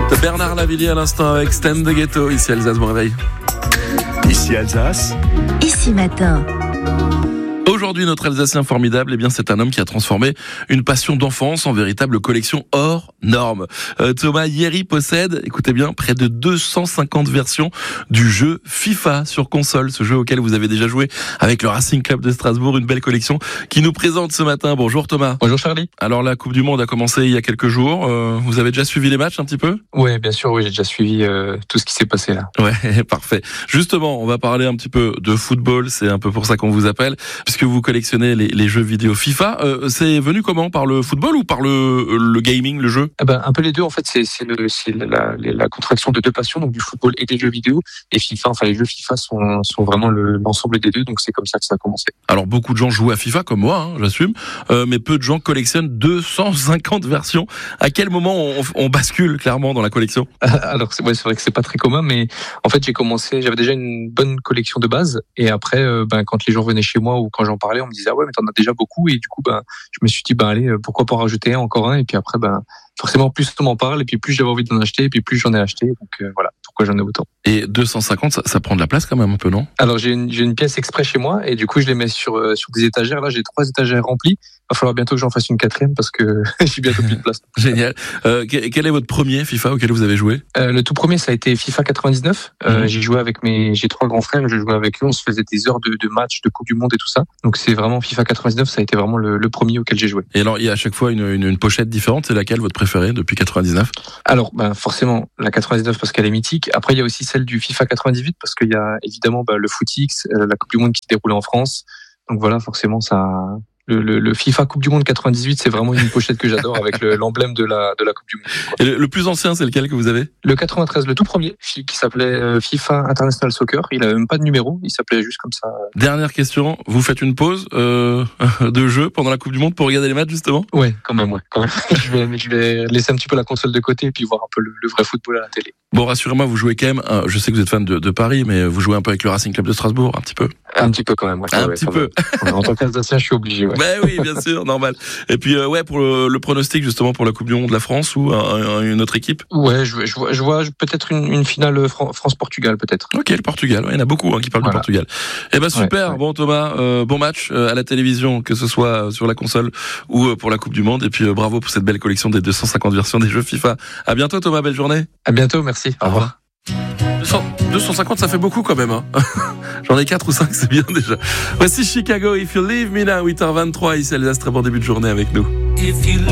De Bernard Lavilliers à l'instant avec Stand the Ghetto, ici Alsace, bon réveil. Ici Alsace. Ici matin. Aujourd'hui, notre Alsacien formidable, eh bien, c'est un homme qui a transformé une passion d'enfance en véritable collection hors norme. Thomas Yeri possède, écoutez bien, près de 250 versions du jeu FIFA sur console, ce jeu auquel vous avez déjà joué avec le Racing Club de Strasbourg, une belle collection qui nous présente ce matin. Bonjour Thomas. Bonjour Charlie. Alors la Coupe du Monde a commencé il y a quelques jours, vous avez déjà suivi les matchs un petit peu ? Oui, bien sûr, oui, j'ai déjà suivi tout ce qui s'est passé là. Ouais, parfait. Justement, on va parler un petit peu de football, c'est un peu pour ça qu'on vous appelle, puisque vous collectionnez les jeux vidéo FIFA. C'est venu comment ? Par le football ou par le gaming, le jeu ? Un peu les deux, en fait, c'est la contraction de deux passions, donc du football et des jeux vidéo. Et FIFA, enfin les jeux FIFA sont vraiment l'ensemble des deux, donc c'est comme ça que ça a commencé. Alors beaucoup de gens jouent à FIFA, comme moi, j'assume, mais peu de gens collectionnent 250 versions. À quel moment on bascule clairement dans la collection ? Alors c'est vrai que c'est pas très commun, mais en fait j'avais déjà une bonne collection de base, et après quand les gens venaient chez moi ou quand j'en parlais, on me disait ah ouais mais t'en as déjà beaucoup, et du coup je me suis dit allez, pourquoi pas en rajouter encore un, et puis après forcément plus on m'en parle et puis plus j'avais envie d'en acheter et puis plus j'en ai acheté, donc voilà pourquoi j'en ai autant. Et 250 ça prend de la place quand même un peu, non ? Alors j'ai une pièce exprès chez moi et du coup je les mets sur des étagères. Là j'ai 3 étagères remplies. Il va falloir bientôt que j'en fasse une 4e parce que j'ai bientôt plus de place. Génial. Quel est votre premier FIFA auquel vous avez joué ? Le tout premier ça a été FIFA 99. J'ai joué avec j'ai 3 grands frères, je jouais avec eux, on se faisait des heures de matchs, de Coupe du Monde et tout ça. Donc c'est vraiment FIFA 99, ça a été vraiment le premier auquel j'ai joué. Et alors il y a à chaque fois une pochette différente, c'est laquelle votre préférée depuis 99 ? Alors forcément la 99 parce qu'elle est mythique. Après il y a aussi celle du FIFA 98 parce qu'il y a évidemment le FootX, la Coupe du Monde qui se déroulait en France. Donc voilà, forcément ça. Le FIFA Coupe du Monde 98, c'est vraiment une pochette que j'adore avec l'emblème de la Coupe du Monde. Et le plus ancien, c'est lequel que vous avez ? Le 93, le tout premier, qui s'appelait FIFA International Soccer. Il avait même pas de numéro, il s'appelait juste comme ça. Dernière question, vous faites une pause de jeu pendant la Coupe du Monde pour regarder les matchs justement ? Ouais, quand même. je vais laisser un petit peu la console de côté et puis voir un peu le vrai football à la télé. Bon, rassurez-moi, vous jouez quand même, je sais que vous êtes fan de Paris, mais vous jouez un peu avec le Racing Club de Strasbourg, un petit peu ? Un petit peu quand même, ouais. Un petit peu. En tant qu'Alsacien, je suis obligé, ouais. Ben oui, bien sûr, normal. Et puis, pour le pronostic justement pour la Coupe du Monde de la France ou une autre équipe ? Ouais, je vois peut-être une finale France-Portugal, peut-être. Ok, le Portugal, il y en a beaucoup qui parlent du Portugal. Eh ben super, ouais. Bon Thomas, bon match à la télévision, que ce soit sur la console ou pour la Coupe du Monde. Et puis bravo pour cette belle collection des 250 versions des jeux FIFA. À bientôt Thomas, belle journée. À bientôt, merci. Au revoir. 250, ça fait beaucoup quand même. J'en ai 4 ou 5, c'est bien déjà. Voici Chicago, If You Leave Me Now, 8h23, ici Alsace, très bon début de journée avec nous.